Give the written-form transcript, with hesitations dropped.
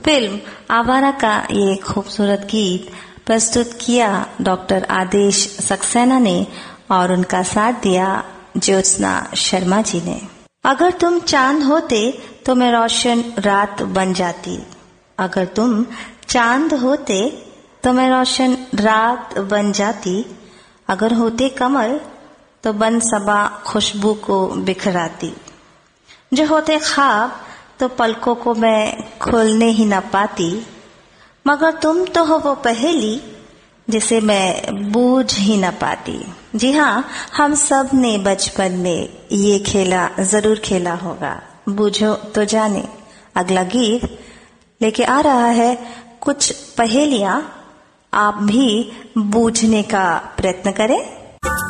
Film आवारा का ये खूबसूरत गीत प्रस्तुत किया डॉक्टर आदेश सक्सेना ने और उनका साथ दिया ज्योत्सना शर्मा जी ने। अगर तुम चांद होते तो मैं रोशन रात बन जाती, अगर तुम चांद होते तो मैं रोशन रात बन जाती, अगर होते कमल तो बन सबा खुशबू को बिखराती, जो होते ख्वाब तो पलकों को मैं खोलने ही न पाती, मगर तुम तो हो वो पहेली जिसे मैं बूझ ही न पाती। जी हाँ, हम सब ने बचपन में ये खेला जरूर खेला होगा। बूझो तो जाने अगला गीत लेके आ रहा है कुछ पहेलियां, आप भी बूझने का प्रयत्न करें।